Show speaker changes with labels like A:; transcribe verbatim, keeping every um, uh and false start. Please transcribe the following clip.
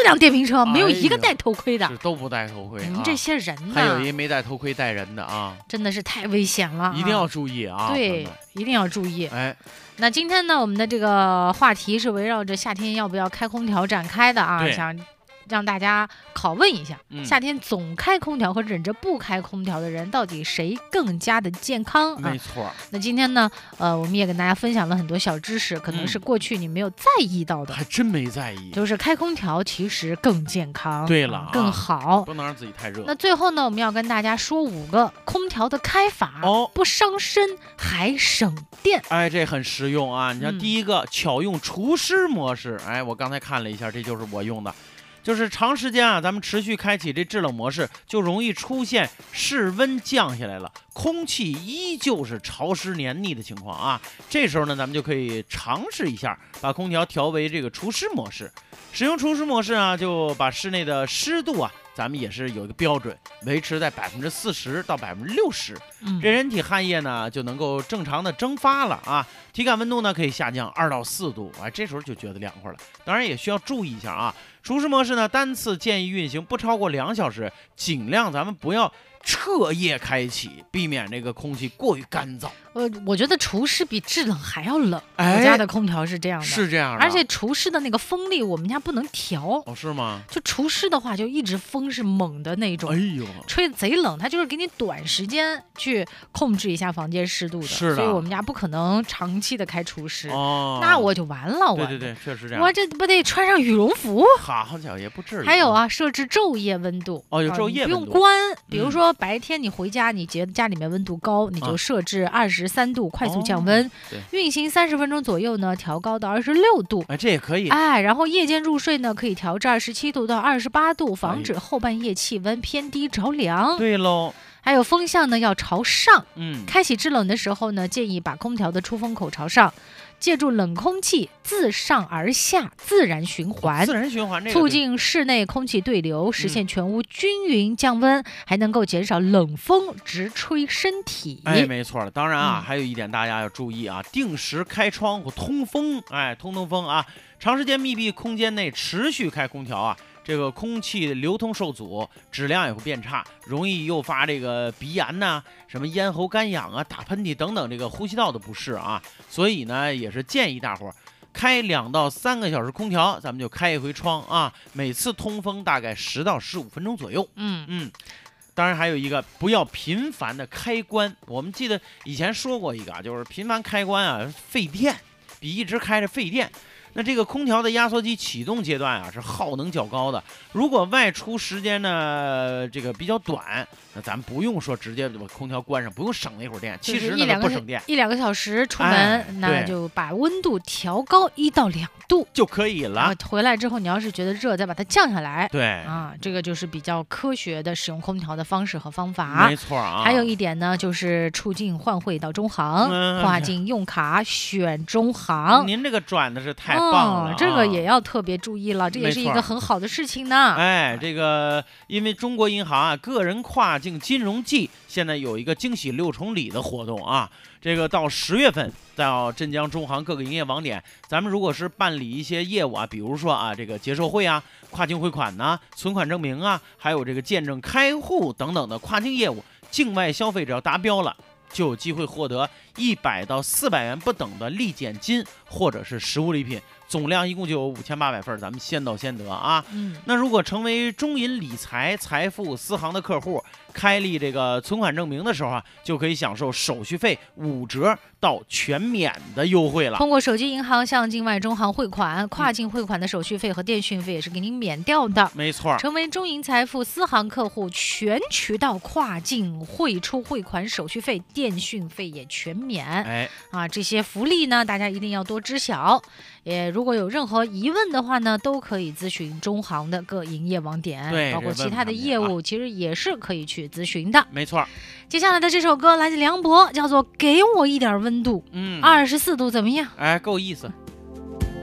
A: 辆电瓶车没有一个戴头盔的，
B: 是都不戴头盔。
A: 你们这些人呢，
B: 还有一没戴头盔带人的啊，
A: 真的是太危险了，
B: 一定要注意啊！
A: 对，一定要注意。
B: 哎，
A: 那今天呢，我们的这个话题是围绕着夏天要不要开空调展开的啊，想让大家拷问一下、嗯、夏天总开空调和忍着不开空调的人到底谁更加的健康、
B: 啊、没错。
A: 那今天呢呃，我们也跟大家分享了很多小知识，可能是过去你没有在意到的、
B: 嗯、还真没在意，
A: 就是开空调其实更健康，
B: 对了、啊、
A: 更好，
B: 不能让自己太热。
A: 那最后呢，我们要跟大家说五个空调的开法哦，不伤身还省电。
B: 哎，这很实用啊。你看第一个、嗯、巧用除湿模式，哎，我刚才看了一下，这就是我用的，就是长时间啊，咱们持续开启这制冷模式，就容易出现室温降下来了，空气依旧是潮湿黏腻的情况啊。这时候呢，咱们就可以尝试一下，把空调调为这个除湿模式。使用除湿模式啊，就把室内的湿度啊，咱们也是有一个标准，维持在百分之四十到百分之六十，这人体汗液呢就能够正常的蒸发了啊，体感温度呢可以下降二到四度，哎，这时候就觉得凉快了。当然也需要注意一下啊，除湿模式呢单次建议运行不超过两小时，尽量咱们不要彻夜开启，避免这个空气过于干燥。
A: 呃，我觉得除湿比制冷还要冷，
B: 哎、
A: 我家的空调是这样的，
B: 是这样的，
A: 而且除湿的那个风力我们家不能调。
B: 哦，是吗？
A: 就除湿的话，就一直风是猛的那种，
B: 哎呦，
A: 吹得贼冷，它就是给你短时间去控制一下房间湿度的，
B: 是的，
A: 所以我们家不可能长期的开除湿，
B: 哦，
A: 那我就完了，我
B: 对对对，确实这样，
A: 我这不得穿上羽绒服？
B: 好家伙，也不至于。
A: 还有啊，设置昼夜温度，
B: 哦，有昼夜温度，
A: 不用关，比如说白天你回家，你觉得家里面温度高，你就设置二十三度，快速降温，
B: 对，
A: 运行三十分钟左右呢，调高到二十六度，
B: 哎，这也可以，
A: 哎，然后夜间入睡呢，可以调至二十七度到二十八度，防止后半夜气温偏低着凉。
B: 对喽。
A: 还有风向呢要朝上，
B: 嗯，
A: 开启制冷的时候呢，建议把空调的出风口朝上，借助冷空气自上而下自然循环，
B: 哦、自然循环、这个，
A: 促进室内空气对流，实现全屋均匀降温，嗯、还能够减少冷风直吹身体。
B: 哎，没错了。当然啊、嗯，还有一点大家要注意啊，定时开窗户通风，哎，通通风啊。长时间密闭空间内持续开空调啊，这个空气流通受阻，质量也会变差，容易诱发这个鼻炎呐、啊、什么咽喉干痒啊、打喷嚏等等这个呼吸道的不适啊。所以呢，也是建议大伙儿开两到三个小时空调，咱们就开一回窗啊，每次通风大概十到十五分钟左右。
A: 嗯
B: 嗯。当然还有一个，不要频繁的开关。我们记得以前说过一个啊，就是频繁开关啊费电，比一直开着费电。那这个空调的压缩机启动阶段啊是耗能较高的，如果外出时间呢这个比较短，那咱们不用说直接把空调关上，不用省那会儿电，其实那个不省电，
A: 一两个小时出门、
B: 哎、
A: 那就把温度调高一到两度
B: 就可以了。
A: 回来之后你要是觉得热，再把它降下来。
B: 对
A: 啊，这个就是比较科学的使用空调的方式和方法。
B: 没错啊。
A: 还有一点呢，就是出境换汇到中行，嗯、跨境用卡选中行。
B: 您这个转的是太棒了、
A: 哦，这个也要特别注意了，这也是一个很好的事情呢。
B: 哎，这个因为中国银行啊，个人跨境金融季现在有一个惊喜六重礼的活动啊，这个到十月份到镇江中行各个营业网点，咱们如果是办理一些业务啊，比如说啊这个结售汇啊、跨境汇款呐、啊、存款证明啊，还有这个见证开户等等的跨境业务，境外消费只要达标了，就有机会获得一百到四百元不等的立减金或者是实物礼品，总量一共就有五千八百份，咱们先到先得啊。
A: 嗯，
B: 那如果成为中银理财财富私行的客户，开立这个存款证明的时候啊，就可以享受手续费五折到全免的优惠了。
A: 通过手机银行向境外中行汇款，跨境汇款的手续费和电讯费也是给您免掉的。
B: 没错，
A: 成为中银财富私行客户，全渠道跨境汇出汇款手续费、电讯费也全免。
B: 哎，
A: 啊，这些福利呢，大家一定要多知晓。也如果有任何疑问的话呢，都可以咨询中行的各营业网点，
B: 对，
A: 包括其他的业务，
B: 啊、
A: 其实也是可以去咨询的。
B: 没错。
A: 接下来的这首歌来自梁博，叫做《给我一点温度》。
B: 嗯，
A: 二十四度怎么样？
B: 哎，够意思。